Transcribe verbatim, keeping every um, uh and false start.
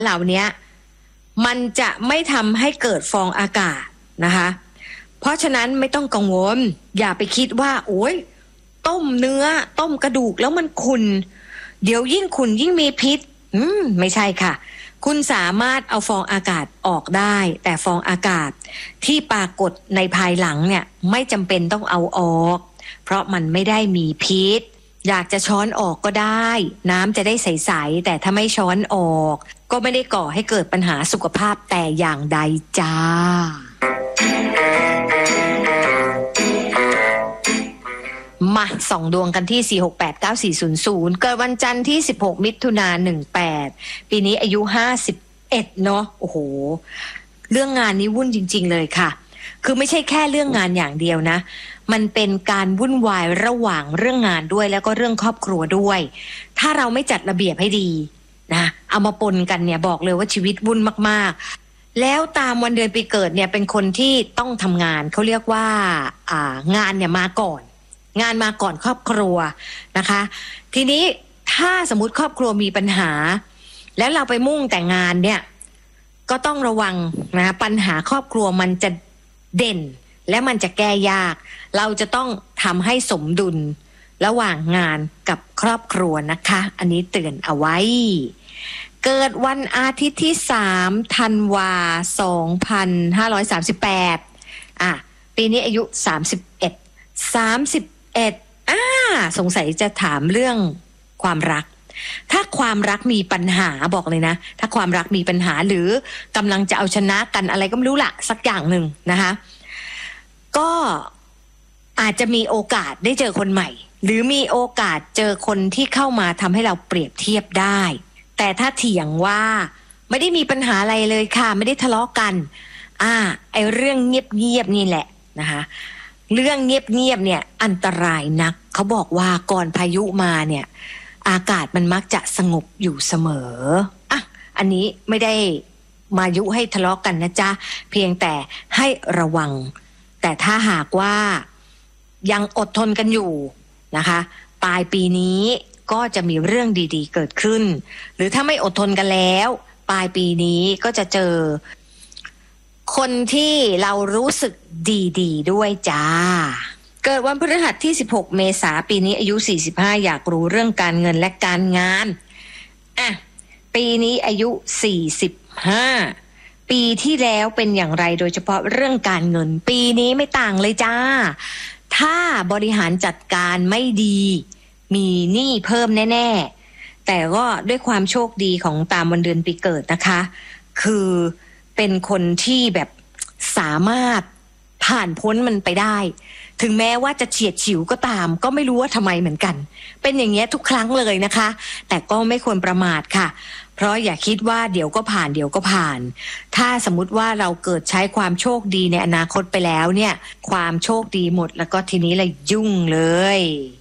เหล่านี้มันจะไม่ทำให้เกิดฟองอากาศนะคะเพราะฉะนั้นไม่ต้องกังวลอย่าไปคิดว่าโอ๊ยต้มเนื้อต้มกระดูกแล้วมันขุ่นเดี๋ยวยิ่งขุ่นยิ่งมีพิษอืมไม่ใช่ค่ะคุณสามารถเอาฟองอากาศออกได้แต่ฟองอากาศที่ปรากฏในภายหลังเนี่ยไม่จำเป็นต้องเอาออกเพราะมันไม่ได้มีพิษอยากจะช้อนออกก็ได้น้ำจะได้ใสๆแต่ถ้าไม่ช้อนออกก็ไม่ได้ก่อให้เกิดปัญหาสุขภาพแต่อย่างใดจ้ามาส่องดวงกันที่สี่ หก แปด เก้า สี่ ศูนย์ ศูนย์เกิดวันจันทร์ที่สิบหกมิถุนายนหนึ่งแปดปีนี้อายุห้าสิบเอ็ดเนาะโอ้โหเรื่องงานนี้วุ่นจริงๆเลยค่ะคือไม่ใช่แค่เรื่องงานอย่างเดียวนะมันเป็นการวุ่นวายระหว่างเรื่องงานด้วยแล้วก็เรื่องครอบครัวด้วยถ้าเราไม่จัดระเบียบให้ดีนะเอามาปนกันเนี่ยบอกเลยว่าชีวิตวุ่นมากๆแล้วตามวันเดือนปีเกิดเนี่ยเป็นคนที่ต้องทำงานเขาเรียกว่าอ่างานเนี่ยมาก่อนงานมาก่อนครอบครัวนะคะทีนี้ถ้าสมมุติครอบครัวมีปัญหาแล้วเราไปมุ่งแต่งานเนี่ยก็ต้องระวังนะปัญหาครอบครัวมันจะเด่นและมันจะแก้ยากเราจะต้องทำให้สมดุลระหว่างงานกับครอบครัวนะคะอันนี้เตือนเอาไว้เกิดวันอาทิตย์ที่สามธันวาสองพันห้าร้อยสามสิบแปดอ่ะปีนี้อายุสามสิบเอ็ด สามสิบเอ็ดอ่าสงสัยจะถามเรื่องความรักถ้าความรักมีปัญหาบอกเลยนะถ้าความรักมีปัญหาหรือกำลังจะเอาชนะกันอะไรก็ไม่รู้ละสักอย่างหนึ่งนะคะก็อาจจะมีโอกาสได้เจอคนใหม่หรือมีโอกาสเจอคนที่เข้ามาทำให้เราเปรียบเทียบได้แต่ถ้าเถียงว่าไม่ได้มีปัญหาอะไรเลยค่ะไม่ได้ทะเลาะกันอ่าไอเรื่องเงียบๆนี่แหละนะคะเรื่องเงียบๆเนี่ยอันตรายนักเขาบอกว่าก่อนพายุมาเนี่ยอากาศมันมักจะสงบอยู่เสมออ่ะอันนี้ไม่ได้มายุให้ทะเลาะกันนะจ๊ะเพียงแต่ให้ระวังแต่ถ้าหากว่ายังอดทนกันอยู่นะคะปลายปีนี้ก็จะมีเรื่องดีๆเกิดขึ้นหรือถ้าไม่อดทนกันแล้วปลายปีนี้ก็จะเจอคนที่เรารู้สึกดีๆด้วยจ้าเกิดวันพฤหัสที่สิบหกเมษายนปีนี้อายุสี่สิบห้าอยากรู้เรื่องการเงินและการงานอ่ะปีนี้อายุสี่สิบห้าปีที่แล้วเป็นอย่างไรโดยเฉพาะเรื่องการเงินปีนี้ไม่ต่างเลยจ้าถ้าบริหารจัดการไม่ดีมีหนี้เพิ่มแน่ๆแต่ก็ด้วยความโชคดีของตามวันเดือนปีเกิดนะคะคือเป็นคนที่แบบสามารถผ่านพ้นมันไปได้ถึงแม้ว่าจะเฉียดฉิวก็ตามก็ไม่รู้ว่าทำไมเหมือนกันเป็นอย่างเงี้ยทุกครั้งเลยนะคะแต่ก็ไม่ควรประมาทค่ะเพราะอย่าคิดว่าเดี๋ยวก็ผ่านเดี๋ยวก็ผ่านถ้าสมมุติว่าเราเกิดใช้ความโชคดีในอนาคตไปแล้วเนี่ยความโชคดีหมดแล้วก็ทีนี้เลยยุ่งเลย